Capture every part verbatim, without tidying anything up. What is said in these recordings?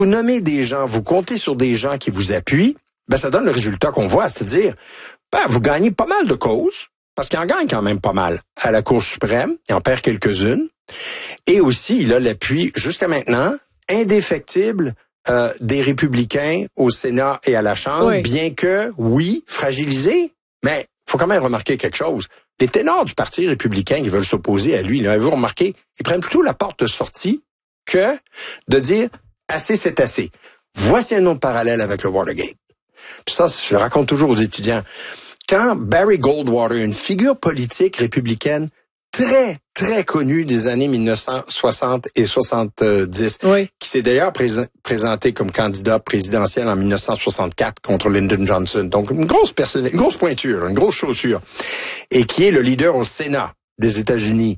vous nommez des gens, vous comptez sur des gens qui vous appuient, ben ça donne le résultat qu'on voit, c'est-à-dire, ben vous gagnez pas mal de causes, parce qu'il en gagne quand même pas mal à la Cour suprême, il en perd quelques-unes, et aussi il a l'appui jusqu'à maintenant indéfectible euh, des républicains au Sénat et à la Chambre, oui. bien que, oui, fragilisés, mais faut quand même remarquer quelque chose. Les ténors du Parti républicain qui veulent s'opposer à lui, là, vous remarquez, ils prennent plutôt la porte de sortie que de dire « assez, c'est assez ». Voici un autre parallèle avec le Watergate. Puis ça, je le raconte toujours aux étudiants. Quand Barry Goldwater, une figure politique républicaine très, très connue des années mille neuf cent soixante et soixante-dix, oui. qui s'est d'ailleurs pré- présenté comme candidat présidentiel en mille neuf cent soixante-quatre contre Lyndon Johnson. Donc, une grosse personne, une grosse pointure, une grosse chaussure. Et qui est le leader au Sénat des États-Unis,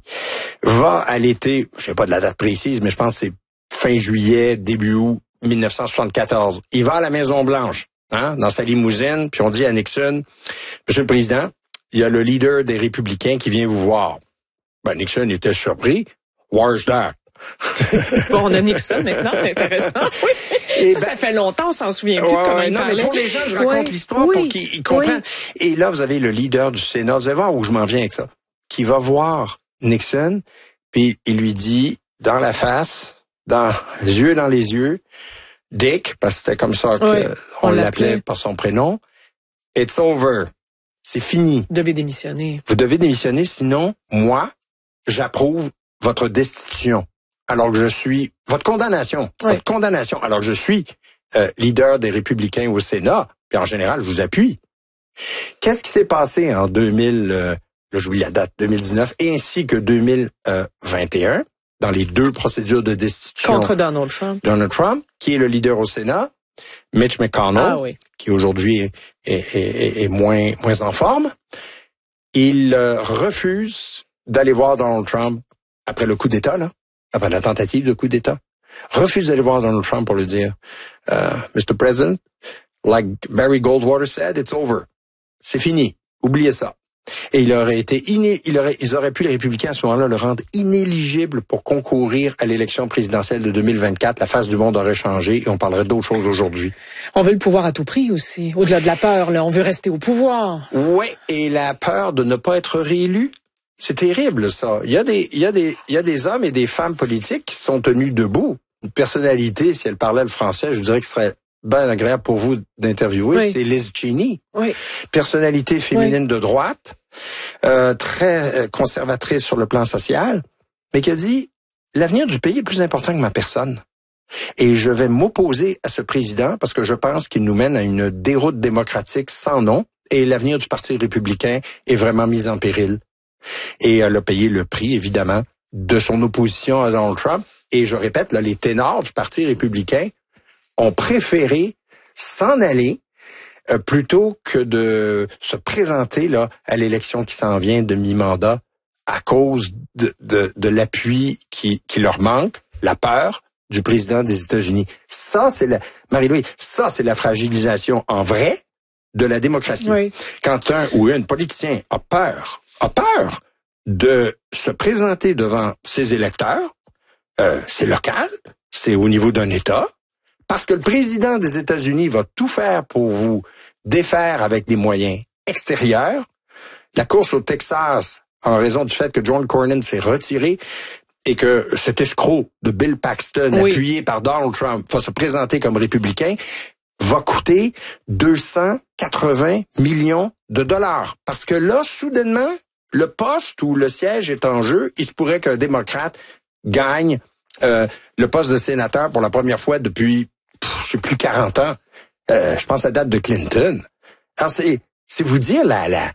va à l'été, je sais pas de la date précise, mais je pense que c'est fin juillet, début août mille neuf cent soixante-quatorze. Il va à la Maison-Blanche, hein, dans sa limousine, puis on dit à Nixon, « Monsieur le Président, il y a le leader des Républicains qui vient vous voir. » Ben, Nixon était surpris. « Where's that? » Bon, on a Nixon maintenant, c'est intéressant. Oui. Et ça, ben, ça fait longtemps, on s'en souvient plus. Ouais, comment ouais, il non, parlait. mais pour les gens, je raconte oui. l'histoire oui. pour qu'ils comprennent. Oui. Et là, vous avez le leader du Sénat, vous allez voir où je m'en viens avec ça, qui va voir Nixon, puis il lui dit, dans la face, dans les yeux dans les yeux, Dick, parce que c'était comme ça qu'on oui, on l'appelait par son prénom, « It's over. C'est fini. » Vous devez démissionner. Vous devez démissionner, sinon, moi, j'approuve votre destitution. Alors que je suis... Votre condamnation. Oui. Votre condamnation. Alors que je suis euh, leader des Républicains au Sénat, puis en général, je vous appuie. Qu'est-ce qui s'est passé en deux mille... Euh, là, j'oublie la date, deux mille dix-neuf, et ainsi que deux mille vingt et un, dans les deux procédures de destitution. Contre Donald Trump. Donald Trump, qui est le leader au Sénat, Mitch McConnell, ah, oui. qui aujourd'hui est, est, est, est moins, moins en forme, il euh, refuse d'aller voir Donald Trump après le coup d'État, là, après la tentative de coup d'État. Refuse d'aller voir Donald Trump pour lui dire, uh, Mister President, like Barry Goldwater said, it's over. C'est fini. Oubliez ça. Et il aurait été iné, il aurait, ils auraient pu, les républicains, à ce moment-là, le rendre inéligible pour concourir à l'élection présidentielle de deux mille vingt-quatre. La face du monde aurait changé et on parlerait d'autres choses aujourd'hui. On veut le pouvoir à tout prix aussi. Au-delà de la peur, là, on veut rester au pouvoir. Oui, et la peur de ne pas être réélu. C'est terrible, ça. Il y a des, il y a des, il y a des hommes et des femmes politiques qui sont tenus debout. Une personnalité, si elle parlait le français, je dirais que ce serait ben agréable pour vous d'interviewer, oui. c'est Liz Cheney. Oui. Personnalité féminine oui. de droite, euh, très conservatrice sur le plan social, mais qui a dit, l'avenir du pays est plus important que ma personne. Et je vais m'opposer à ce président parce que je pense qu'il nous mène à une déroute démocratique sans nom et l'avenir du Parti républicain est vraiment mis en péril. Et elle a payé le prix, évidemment, de son opposition à Donald Trump. Et je répète, là, les ténors du Parti républicain ont préféré s'en aller euh, plutôt que de se présenter là à l'élection qui s'en vient de mi-mandat à cause de, de, de l'appui qui, qui leur manque, la peur du président des États-Unis. Ça, c'est la Marie-Louise, ça, c'est la fragilisation en vrai de la démocratie. Oui. Quand un ou une politicien a peur, a peur de se présenter devant ses électeurs, euh, c'est local, c'est au niveau d'un État, parce que le président des États-Unis va tout faire pour vous défaire avec des moyens extérieurs. La course au Texas, en raison du fait que John Cornyn s'est retiré et que cet escroc de Bill Paxton, oui. appuyé par Donald Trump, va se présenter comme républicain, va coûter deux cent quatre-vingts millions de dollars. Parce que là, soudainement, le poste ou le siège est en jeu. Il se pourrait qu'un démocrate gagne euh, le poste de sénateur pour la première fois depuis, pff, je sais plus, quarante ans. Euh, je pense à la date de Clinton. Alors, c'est, c'est vous dire la, la,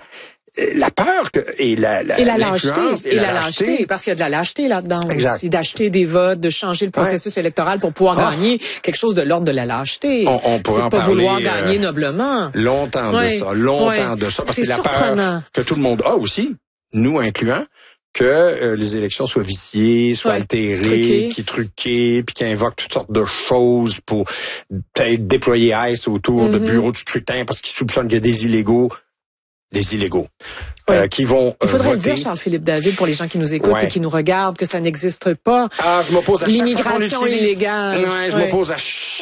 la peur que, et la, la, et la lâcheté. Et, et la, la lâcheté. lâcheté. Parce qu'il y a de la lâcheté là-dedans exact. aussi. D'acheter des votes, de changer le processus ouais. électoral pour pouvoir oh. gagner quelque chose de l'ordre de la lâcheté. On, on pourrait c'est en pas parler, vouloir euh, gagner noblement. Longtemps ouais. de ça. Longtemps ouais. de ça. Parce c'est que c'est la peur que tout le monde a aussi, nous incluant, que euh, les élections soient viciées, soient ouais, altérées, truquées. qui truquées, puis qui invoquent toutes sortes de choses pour peut-être déployer ICE autour mm-hmm. de bureaux de scrutin parce qu'ils soupçonnent qu'il y a des illégaux, des illégaux, ouais. euh, qui vont Il faudrait euh, le dire, Charles-Philippe David, pour les gens qui nous écoutent ouais. et qui nous regardent, que ça n'existe pas. Ah, je m'oppose à chaque l'immigration illégale. Ouais, je ouais. m'oppose à chaque